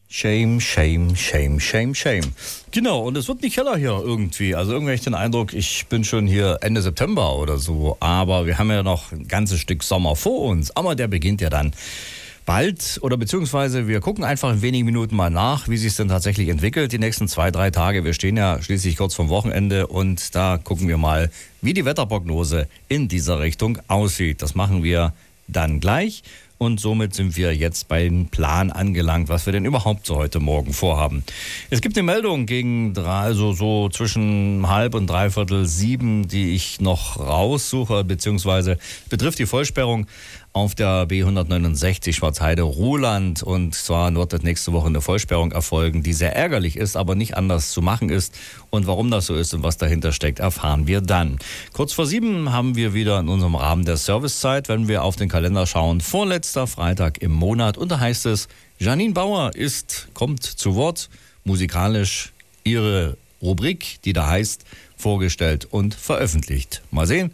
Shame, shame, shame, shame, shame. Genau, und es wird nicht heller hier irgendwie. Also irgendwie habe ich den Eindruck, ich bin schon hier Ende September oder so. Aber wir haben ja noch ein ganzes Stück Sommer vor uns. Aber der beginnt ja dann bald. Oder beziehungsweise wir gucken einfach in wenigen Minuten mal nach, wie sich es denn tatsächlich entwickelt. Die nächsten 2-3 Tage. Wir stehen ja schließlich kurz vorm Wochenende. Und da gucken wir mal, wie die Wetterprognose in dieser Richtung aussieht. Das machen wir dann gleich. Und somit sind wir jetzt beim Plan angelangt, was wir denn überhaupt so heute Morgen vorhaben. Es gibt eine Meldung gegen also so zwischen 6:30 und 6:45, die ich noch raussuche, beziehungsweise betrifft die Vollsperrung auf der B169 Schwarzheide-Ruhland. Und zwar wird das nächste Woche eine Vollsperrung erfolgen, die sehr ärgerlich ist, aber nicht anders zu machen ist. Und warum das so ist und was dahinter steckt, erfahren wir dann. Kurz vor 7 haben wir wieder in unserem Rahmen der Servicezeit, wenn wir auf den Kalender schauen, vorletzter Freitag im Monat. Und da heißt es, Janine Bauer kommt zu Wort, musikalisch ihre Rubrik, die da heißt, vorgestellt und veröffentlicht. Mal sehen,